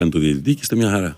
Κάνει το διαιτητή και είστε μια χαρά.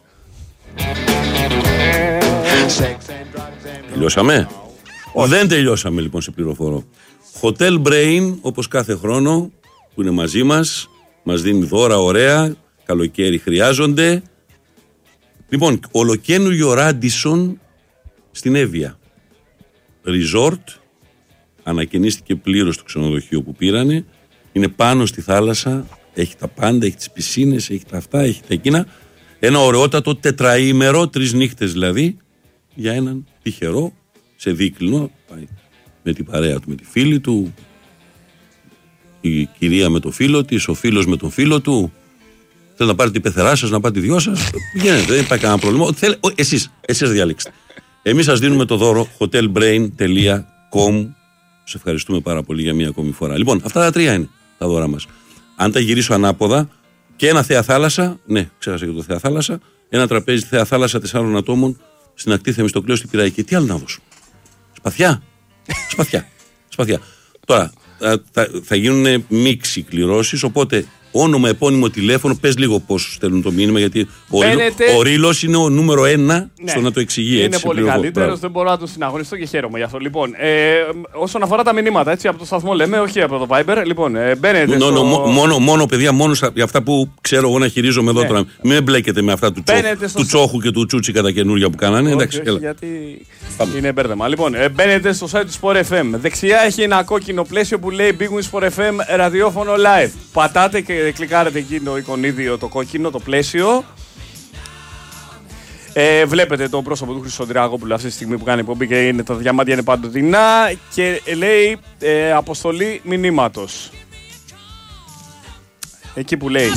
Τελειώσαμε. Δεν τελειώσαμε λοιπόν, σε πληροφορώ. Hotel Brain, όπως κάθε χρόνο, που είναι μαζί μας, μας δίνει δώρα ωραία, καλοκαίρι χρειάζονται. Λοιπόν, ολοκαίνουργιο Radisson στην Εύβοια. Resort, ανακαινίστηκε πλήρως το ξενοδοχείο που πήρανε, είναι πάνω στη θάλασσα, έχει τα πάντα, έχει τις πισίνες, έχει τα αυτά, έχει τα εκείνα. Ένα ωραιότατο τετραήμερο, 3 νύχτες δηλαδή, για έναν τυχερό, σε δίκλινο, πάει με την παρέα του, με τη φίλη του, η κυρία με το φίλο της, ο φίλος με τον φίλο του. Θέλετε να πάρετε την πεθερά σας, να πάρετε τη δυο σας. Γίνεται, δεν υπάρχει κανένα πρόβλημα. Εσείς διάλεξτε. Εμείς σας δίνουμε το δώρο hotelbrain.com. Σας ευχαριστούμε πάρα πολύ για μία ακόμη φορά. Λοιπόν, αυτά τα 3 είναι τα δώρα μας. Αν τα γυρίσω ανάποδα, και ένα θέα θάλασσα, ναι, ξέχασα και το θέα θάλασσα, ένα τραπέζι θέα θάλασσα 4 ατόμων στην ακτή Θεμιστοκλέου στην Πειραϊκή. Τι άλλο να δώσουμε? Σπαθιά. Τώρα, θα γίνουν μίξι κληρώσεις, οπότε όνομα, επώνυμο, τηλέφωνο. Πες λίγο πώς στέλνουν το μήνυμα, γιατί ο Ρήλος είναι ο νούμερο 1 στο να το εξηγεί. Είναι πολύ καλύτερος, δεν μπορώ να τον συναγωνιστώ και χαίρομαι γι' αυτό. Λοιπόν, όσον αφορά τα μηνύματα, έτσι, από το σταθμό λέμε, όχι από το Viber. Λοιπόν, μπαίνετε μόνο παιδιά, μόνο για αυτά που ξέρω εγώ να χειρίζομαι εδώ τώρα. Μην μπλέκετε με αυτά του Τσόχου και του Τσούτσι κατά καινούργια που κάνανε. Εντάξει, γιατί είναι μπέρδεμα. Λοιπόν, μπαίνετε στο site του Sport FM. Δεξιά έχει ένα κόκκινο πλαίσιο που λέει Big Win Sport FM ραδιόφωνο live. Πατάτε και κλικάρετε εκεί το εικονίδιο, το κόκκινο, το πλαίσιο. Βλέπετε το πρόσωπο του Χρυσοντριάκοπουλου αυτή τη στιγμή που κάνει εκπομπή και είναι, τα διαμάντια είναι παντοτινά και λέει αποστολή μηνύματος. Εκεί που λέει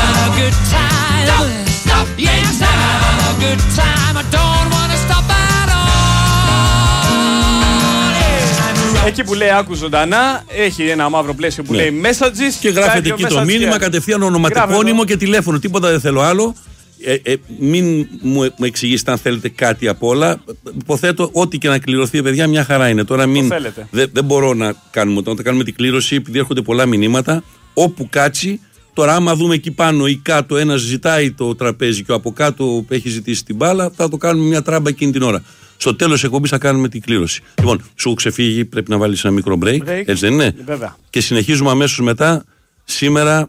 εκεί που λέει άκου ζωντανά, έχει ένα μαύρο πλαίσιο που λέει messages και γράφεται εκεί το μήνυμα, κατευθείαν ονοματεπώνυμο και τηλέφωνο. Τίποτα δεν θέλω άλλο. Μην μου εξηγήσετε αν θέλετε κάτι απ' όλα. Υποθέτω ό,τι και να κληρωθεί, παιδιά, μια χαρά είναι. Τώρα δεν μπορώ να κάνουμε. Όταν θα κάνουμε την κλήρωση, επειδή έρχονται πολλά μηνύματα, όπου κάτσει. Τώρα, άμα δούμε εκεί πάνω ή κάτω ένας ζητάει το τραπέζι και ο από κάτω έχει ζητήσει την μπάλα, θα το κάνουμε μια τράμπα εκείνη την ώρα. Στο τέλος της εκπομπής θα κάνουμε την κλήρωση. Λοιπόν, σου ξεφύγει, πρέπει να βάλεις ένα μικρό break. Έτσι δεν είναι? Βέβαια. Και συνεχίζουμε αμέσως μετά. Σήμερα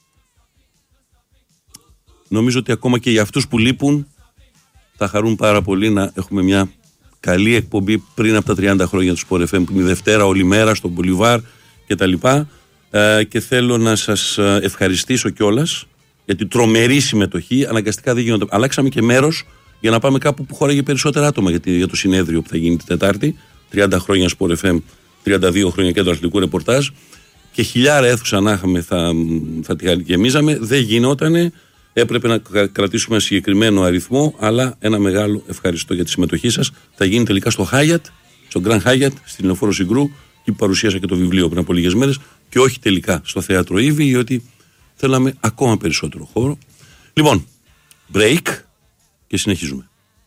νομίζω ότι ακόμα και για αυτούς που λείπουν θα χαρούν πάρα πολύ να έχουμε μια καλή εκπομπή πριν από τα 30 χρόνια του Sport FM, που είναι η Δευτέρα όλη μέρα στο Μπολιβάρ κτλ. Και θέλω να σας ευχαριστήσω κιόλας για την τρομερή συμμετοχή. Αναγκαστικά δεν γίνονται. Αλλάξαμε και μέρος για να πάμε κάπου που χώραγε περισσότερα άτομα για το συνέδριο που θα γίνει την Τετάρτη. 30 χρόνια Sport FM, 32 χρόνια κέντρο αθλητικού ρεπορτάζ. Και 1000 αίθουσα να είχαμε θα τη γεμίζαμε. Δεν γινότανε. Έπρεπε να κρατήσουμε ένα συγκεκριμένο αριθμό, αλλά ένα μεγάλο ευχαριστώ για τη συμμετοχή σας. Θα γίνει τελικά στο Hyatt, στο Grand Hyatt, στην Λεωφόρο Συγκρού, και παρουσίασα και το βιβλίο πριν από λίγες μέρες, και όχι τελικά στο Θέατρο Ivy, γιατί θέλαμε ακόμα περισσότερο χώρο. Λοιπόν, break και συνεχίζουμε.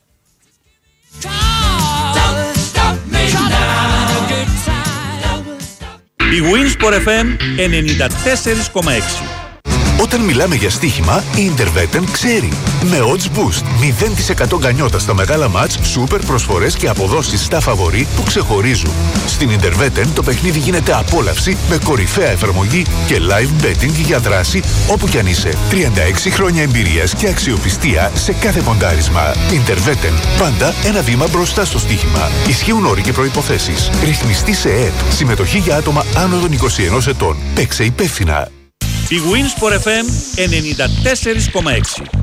Η Win Sport FM 94,6. Όταν μιλάμε για στοίχημα, η Intervetten ξέρει. Με odds boost, 0% γκανιότα στα μεγάλα μάτς, σούπερ προσφορές και αποδόσεις στα φαβορί που ξεχωρίζουν. Στην Intervetten το παιχνίδι γίνεται απόλαυση με κορυφαία εφαρμογή και live betting για δράση όπου κι αν είσαι. 36 χρόνια εμπειρίας και αξιοπιστία σε κάθε ποντάρισμα. Intervetten, πάντα ένα βήμα μπροστά στο στοίχημα. Ισχύουν όροι και προϋποθέσεις. Ρυθμιστή σε ΕΕΠ. Συμμετοχή για άτομα άνω των 21 ετών. Παίξε υπεύθυνα. Η Win Sport FM 94,6.